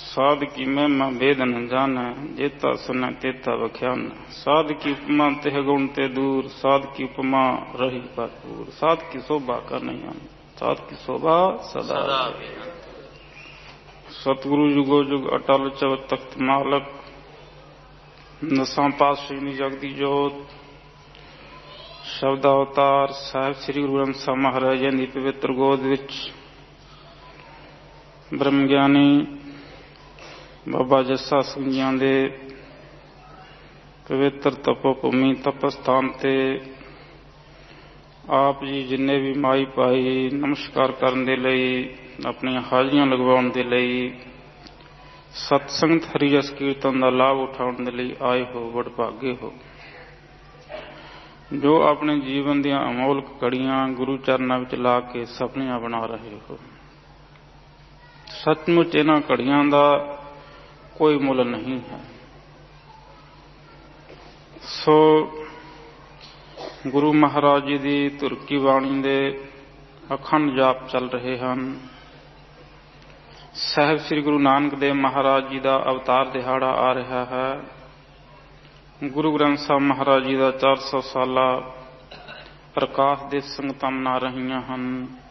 साध की महिमा भेद न जाना, जेता सुना तेता बख्यान। साध की उपमा तेह गुण ते दूर, साध की उपमा रही भरपूर। साध की शोभा का नहीं आन, साध की शोभा सदा। सतगुरु जुगो जुग अटल चव तख्त मालक, नसां पातशाही जगदी जोत। शब्द अवतार साहिब श्री गुरु ग्रंथ ਸਾਹਿਬ महाराज जी की पवित्र गोद विच ब्रह्म ज्ञानी बाबा जस्सा सिंह जी दे पवित्र तपो भूमि तपस्थान ते आप जी जिन्ने भी माई भाई नमस्कार करने दे लई, अपनी हाजियां लगवाउण दे लई, सत्संगत हरिजस कीर्तन का लाभ उठाउण दे लई आए हो, वडभागे हो। जो अपने जीवन ਦੀਆਂ अमोलक घड़ियां गुरु चरणों विच ला के सपनियां बना रहे हो। सचमुच इन्हां घड़ियां का कोई मुल नहीं है। सो गुरु महाराज जी की तुरकी बाणी दे अखंड जाप चल रहे हैं। साहिब श्री गुरु नानक देव महाराज जी का अवतार दिहाड़ा आ रहा है। गुरु ग्रंथ ਸਾਹਿਬ महाराज जी का 400 साला प्रकाश दिवस संगतां मना रही हैं।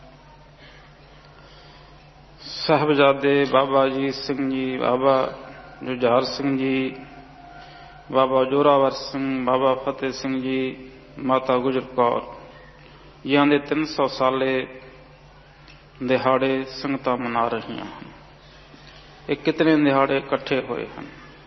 साहबजादे बाबा जी सिंह जी, बाबा जुझार सिंह जी, बाबा जोरावर सिंह, बाबा फतेह सिंह जी, माता गुजर कौर जिहां दे 300 साले दिहाड़े संगतां मना रही हैं। ये कितने दिहाड़े इकट्ठे हुए हैं।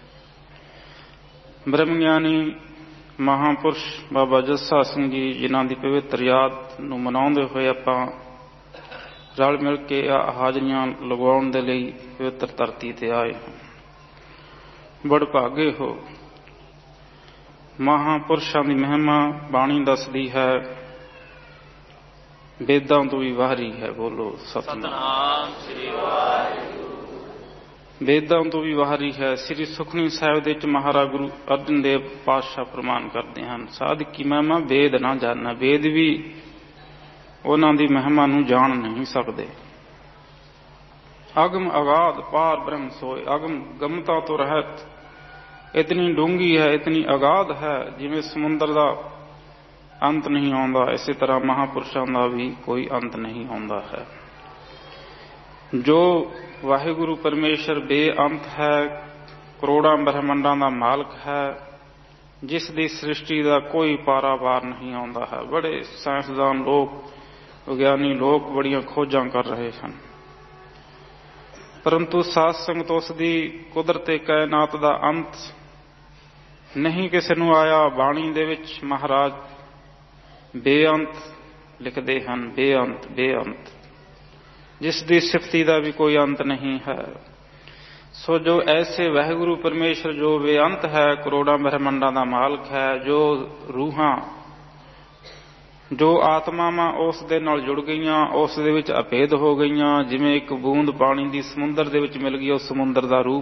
ब्रह्मज्ञानी महापुरुष बाबा जस्सा सिंह जी जिन्हां दी पवित्र याद नूं मनाउंदे होए आपां रल मिल के हाजरियां लगवाउण दे लई पवित्र धरती ते आए हैं। वडभागे हो। महापुरुषां दी महिमा बाणी दसदी है, वेदां तो भी वाहरी है। बोलो सतनाम श्री वाहिगुरू। वेदां तो भी वाहरी है। श्री सुखमनी साहिब दे विच महाराज गुरु अर्जन देव पातशाह प्रमाण करते हैं, साध की महिमा वेद ना जाना। वेद भी उन्हां दी महिमा नूं जान नहीं सकते। अगम अगाध पार ब्रह्म सोय। अगम गमता तो रहत इतनी डूंगी है, इतनी अगाध है, जिवें समुंदर का अंत नहीं आउंदा, इसी तरह महापुरुषों का भी कोई अंत नहीं आउंदा है। जो वाहिगुरु परमेश्वर बेअंत है, करोड़ों ब्रह्मंडा का मालक है, जिस दी सृष्टि का कोई पारावार नहीं आउंदा है। बड़े साइंसदान लोग, विज्ञानी लोग बड़ियां खोजां कर रहे हैं, परंतु साध संगत उसदी कुदरते कायनात का अंत नहीं किसी नूं आया। बाणी दे विच महाराज बेअंत लिखते हैं, बेअंत बेअंत, जिसकी सिफती का भी कोई अंत नहीं है। सो जो ऐसे वाहिगुरु परमेश्वर जो बेअंत है, करोड़ों ब्रह्मंडा का मालक है, जो रूहां जो आत्मावां उस दे नाल जुड़ गईयां, उस दे विच अभेद हो गईयां, जिवें एक बूंद पानी दी समुंदर दे विच मिल गई, उस समुंदर का रूप